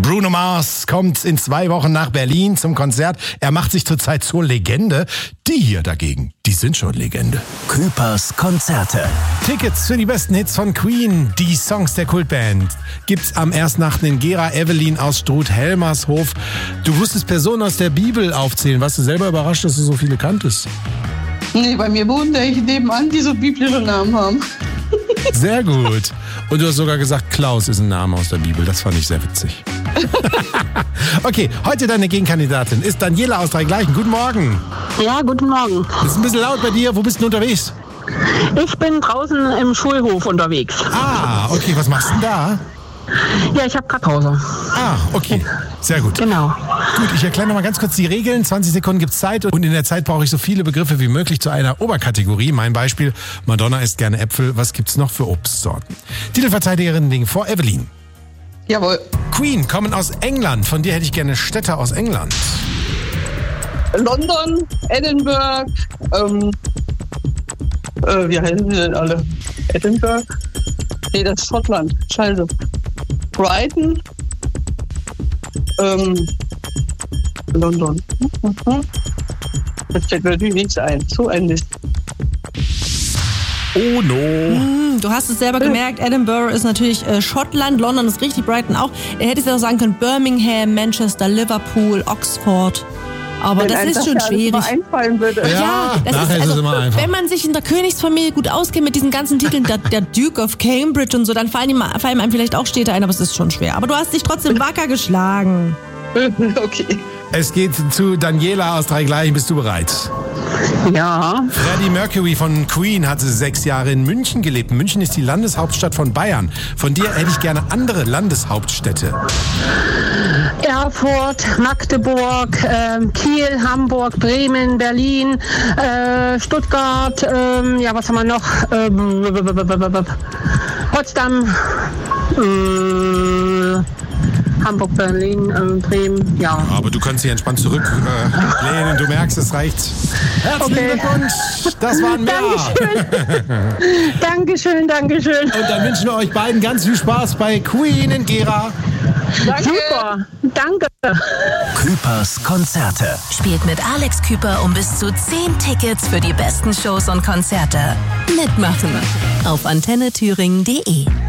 Bruno Mars kommt in 2 Wochen nach Berlin zum Konzert. Er macht sich zurzeit zur Legende. Die hier dagegen, die sind schon Legende. Küpers Konzerte. Tickets für die besten Hits von Queen, die Songs der Kultband, gibt's am 1.8. in Gera. Evelyn aus Struth-Helmershof. Du wusstest Personen aus der Bibel aufzählen. Warst du selber überrascht, dass du so viele kanntest? Nee, bei mir wohnen welche nebenan, die so biblische Namen haben. Sehr gut. Und du hast sogar gesagt, Klaus ist ein Name aus der Bibel. Das fand ich sehr witzig. Okay, heute deine Gegenkandidatin ist Daniela aus Dreigleichen. Guten Morgen. Ja, guten Morgen. Ist ein bisschen laut bei dir. Wo bist du unterwegs? Ich bin draußen im Schulhof unterwegs. Ah, okay. Was machst du denn da? Ja, ich habe gerade Pause. Ah, okay. Sehr gut. Genau. Gut, ich erkläre noch mal ganz kurz die Regeln. 20 Sekunden gibt's Zeit und in der Zeit brauche ich so viele Begriffe wie möglich zu einer Oberkategorie. Mein Beispiel, Madonna isst gerne Äpfel. Was gibt's noch für Obstsorten? Titelverteidigerin liegen vor Evelyn. Jawohl. Queen kommen aus England. Von dir hätte ich gerne Städte aus England. London, Edinburgh, wie heißen sie denn alle? Edinburgh? Nee, das ist Schottland. Scheiße. Brighton, London. Das fällt mir natürlich nichts ein. So ein Mist. Oh no. Du hast es selber gemerkt, Edinburgh ist natürlich Schottland, London ist richtig, Brighton auch. Er hätte es ja auch sagen können, Birmingham, Manchester, Liverpool, Oxford. Aber wenn das ist schon schwierig. Einfallen würde. Ja, das nachher ist es immer einfach. Wenn man sich in der Königsfamilie gut auskennt mit diesen ganzen Titeln, der Duke of Cambridge und so, dann fallen einem vielleicht auch Städte ein, aber es ist schon schwer. Aber du hast dich trotzdem wacker geschlagen. Okay. Es geht zu Daniela aus Dreigleichen. Bist du bereit? Ja. Freddie Mercury von Queen hatte 6 Jahre in München gelebt. München ist die Landeshauptstadt von Bayern. Von dir hätte ich gerne andere Landeshauptstädte. Erfurt, Magdeburg, Kiel, Hamburg, Bremen, Berlin, Stuttgart, ja, was haben wir noch? Potsdam, Hamburg, Berlin, Bremen, ja. Aber du kannst dich entspannt zurücklehnen. Du merkst, es reicht. Herzlichen Glückwunsch. Das waren mehr. Dankeschön. Dankeschön. Und dann wünschen wir euch beiden ganz viel Spaß bei Queen in Gera. Danke. Super. Danke. Küpers Konzerte. Spielt mit Alex Küper um bis zu 10 Tickets für die besten Shows und Konzerte. Mitmachen auf antennethüringen.de.